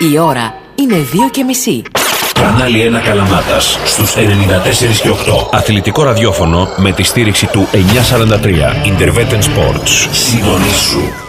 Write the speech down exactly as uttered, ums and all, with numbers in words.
Η ώρα είναι δύο και μισή. Κανάλι ένα Καλαμάτας στους ενενήντα τέσσερα και οκτώ. Αθλητικό ραδιόφωνο με τη στήριξη του εννιακόσια σαράντα τρία. Intervetten Sports. Συντονίσου.